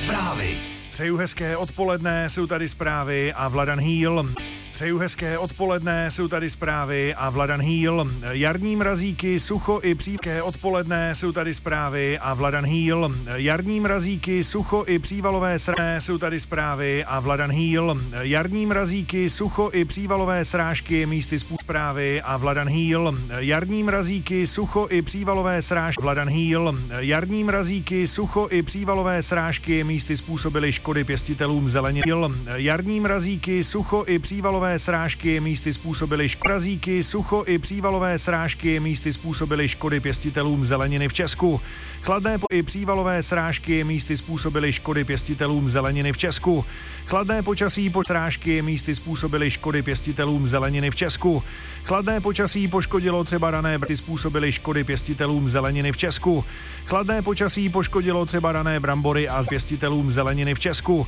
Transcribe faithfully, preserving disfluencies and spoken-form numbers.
Zprávy. Přeju hezké odpoledne, jsou tady zprávy a Vladan Hýl. Přeju hezké odpoledne, jsou tady zprávy a Vladan Hýl. Jarní mrazíky, sucho i přívalové odpoledne, jsou tady zprávy a Vladan Hýl. Jarní mrazíky, sucho i přívalové srážky, jsou tady zprávy a Vladan Hýl. Jarní mrazíky, sucho i přívalové srážky, místy způsob zprávy a Vladan Hýl. Jarní mrazíky, sucho i přívalové srážky, Vladan Hýl. Jarní mrazíky, sucho i přívalové srážky, místy způsobily škody pěstitelům zeleniny. Jarní mrazíky, sucho i přívalové srážky místy způsobily škrazíky, sucho i přívalové srážky místy způsobily škody pěstitelům zeleniny v Česku. Chladné po i přívalové srážky místy způsobily škody pěstitelům zeleniny v Česku. Chladné počasí po srážky místy způsobily škody pěstitelům zeleniny v Česku. Chladné počasí poškodilo třeba dané brambory, způsobily škody pěstitelům zeleniny v Česku. Chladné počasí poškodilo třeba dané brambory a pěstitelům zeleniny v Česku.